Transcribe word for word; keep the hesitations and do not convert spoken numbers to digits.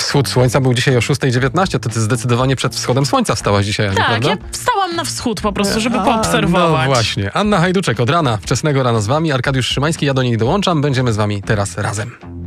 Wschód słońca był dzisiaj o szósta dziewiętnaście, to ty zdecydowanie przed wschodem słońca wstałaś dzisiaj, Aniu, Tak, prawda? ja wstałam na wschód po prostu, żeby A, poobserwować. No właśnie. Anna Hajduczek od rana, wczesnego rana z wami, Arkadiusz Szymański, ja do niej dołączam, będziemy z wami teraz razem.